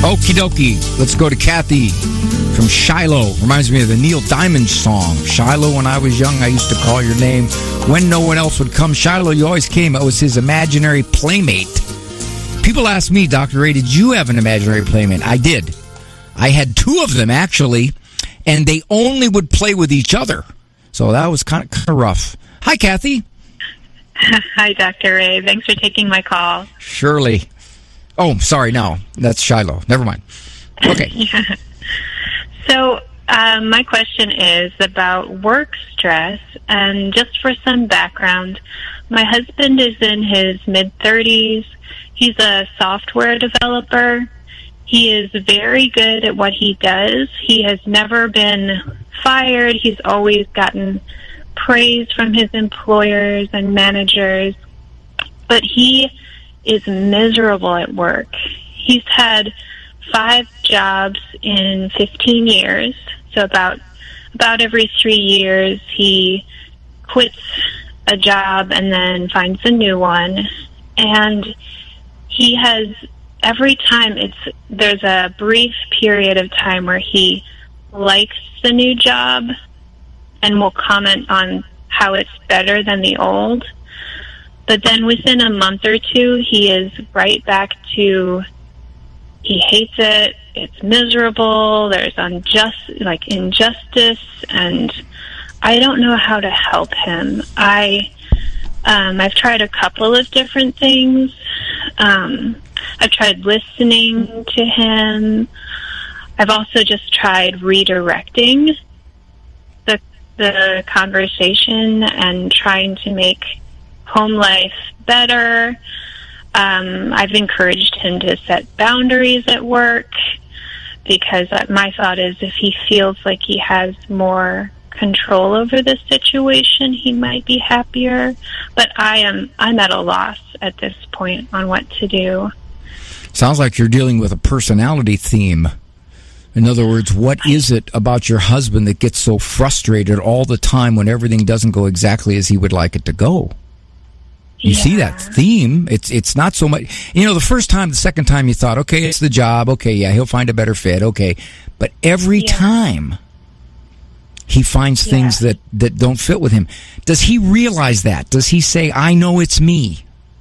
Okie dokie. Let's go to Kathy from Shiloh. Reminds me of the Neil Diamond song. Shiloh, when I was young, I used to call your name. When no one else would come, Shiloh, you always came. It was his imaginary playmate. People ask me, Dr. Ray, did you have an imaginary playmate? I did. I had two of them, actually, and they only would play with each other. So that was kind of rough. Hi, Kathy. Hi, Dr. Ray. Thanks for taking my call. Shirley. Oh, sorry, no. That's Shiloh. Never mind. Okay. Yeah. So my question is about work stress, and just for some background, my husband is in his mid-30s. He's a software developer. He is very good at what he does. He has never been fired. He's always gotten praise from his employers and managers, but he is miserable at work. He's had 5 jobs in 15 years, so about every 3 years he quits a job and then finds a new one, and he has every time there's a brief period of time where he likes the new job and will comment on how it's better than the old. But then within a month or two, he is right back to, he hates it, it's miserable, there's injustice, and I don't know how to help him. I've tried a couple of different things. I've tried listening to him. I've also just tried redirecting the conversation and trying to make home life better. I've encouraged him to set boundaries at work, because my thought is if he feels like he has more control over the situation, he might be happier. But I'm at a loss at this point on what to do. Sounds like you're dealing with a personality theme. In other words, what is it about your husband that gets so frustrated all the time when everything doesn't go exactly as he would like it to go? You see that theme. It's not so much, the first time, the second time you thought, okay, it's the job. Okay, yeah, he'll find a better fit. Okay. But every time he finds things that don't fit with him. Does he realize that? Does he say, I know it's me?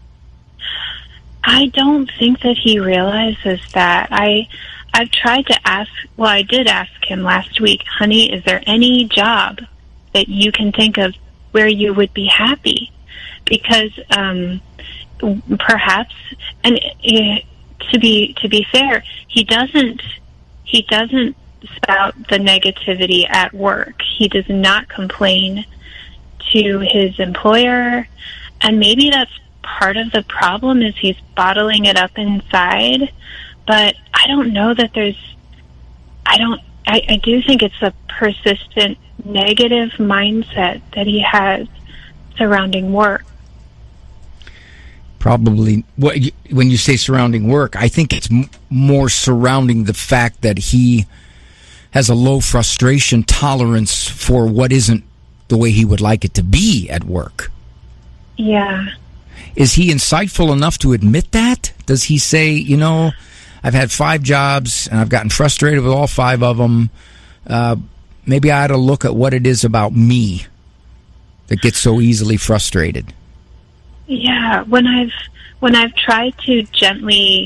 I don't think that he realizes that. I've tried to ask, I did ask him last week, honey, is there any job that you can think of where you would be happy? Because perhaps, and to be fair, he doesn't spout the negativity at work. He does not complain to his employer, and maybe that's part of the problem, is he's bottling it up inside. But I don't know that I do think it's a persistent negative mindset that he has surrounding work. Probably, when you say surrounding work, I think it's more surrounding the fact that he has a low frustration tolerance for what isn't the way he would like it to be at work. Yeah. Is he insightful enough to admit that? Does he say, I've had 5 jobs and I've gotten frustrated with all 5 of them. Maybe I ought to look at what it is about me that gets so easily frustrated. Yeah, when I've tried to gently